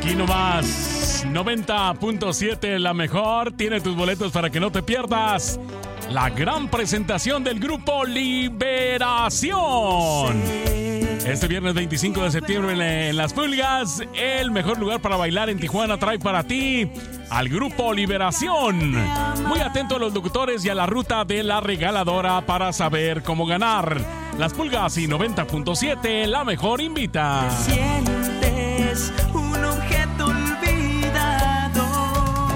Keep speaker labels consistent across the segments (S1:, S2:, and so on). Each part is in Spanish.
S1: Aquí nomás, 90.7 la mejor. Tiene tus boletos para que no te pierdas la gran presentación del grupo Liberación. Este viernes 25 de septiembre en Las Pulgas, el mejor lugar para bailar en Tijuana trae para ti al grupo Liberación. Muy atento a los locutores y a la ruta de la regaladora para saber cómo ganar. Las Pulgas y 90.7 la mejor invita.
S2: Sientes un objeto olvidado.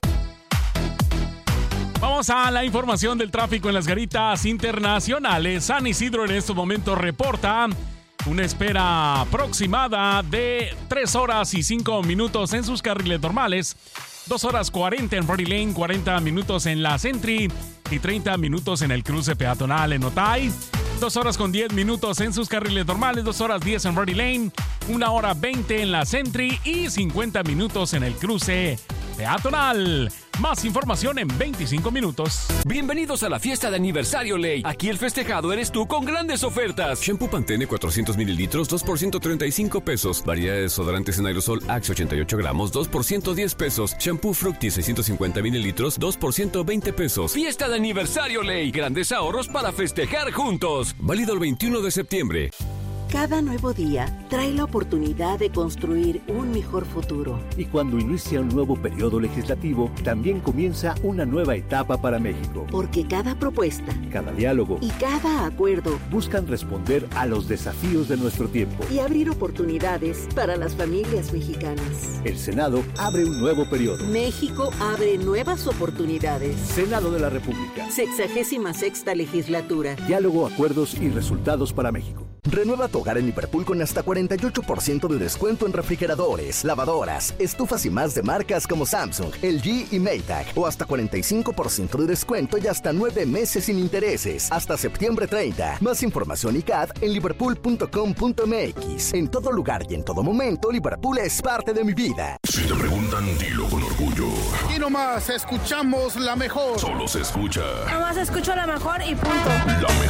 S1: Vamos a la información del tráfico en las garitas internacionales. San Isidro en estos momentos reporta una espera aproximada de 3 horas y 5 minutos en sus carriles normales, 2 horas 40 en Rory Lane, 40 minutos en la Sentry y 30 minutos en el cruce peatonal en Otay. 2 horas con 10 minutos en sus carriles normales, 2 horas 10 en Rory Lane, 1 hora 20 en la Sentry y 50 minutos en el cruce peatonal. Más información en 25 minutos.
S3: Bienvenidos a la fiesta de aniversario Ley. Aquí el festejado eres tú con grandes ofertas. Shampoo Pantene 400 mililitros, 2 por 135 pesos. Variedad de desodorantes en aerosol Axe 88 gramos, 2 por 110 pesos. Shampoo Fructis 650 mililitros, 2 por 120 pesos. Fiesta de aniversario Ley. Grandes ahorros para festejar juntos. Válido el 21 de septiembre.
S4: Cada nuevo día trae la oportunidad de construir un mejor futuro.
S5: Y cuando inicia un nuevo periodo legislativo, también comienza una nueva etapa para México.
S4: Porque cada propuesta,
S5: cada diálogo
S4: y cada acuerdo
S5: buscan responder a los desafíos de nuestro tiempo
S4: y abrir oportunidades para las familias mexicanas.
S5: El Senado abre un nuevo periodo.
S4: México abre nuevas oportunidades.
S5: Senado de la República.
S4: 66ª legislatura.
S5: Diálogo, acuerdos y resultados para México.
S6: Renueva tu hogar en Liverpool con hasta 48% de descuento en refrigeradores, lavadoras, estufas y más de marcas como Samsung, LG y Maytag. O hasta 45% de descuento y hasta 9 meses sin intereses. Hasta septiembre 30. Más información y CAD en liverpool.com.mx. En todo lugar y en todo momento, Liverpool es parte de mi vida.
S7: Si te preguntan, dilo con orgullo.
S8: Y nomás escuchamos la mejor.
S7: Solo se escucha.
S9: Nomás escucho la mejor y punto.
S7: La mejor.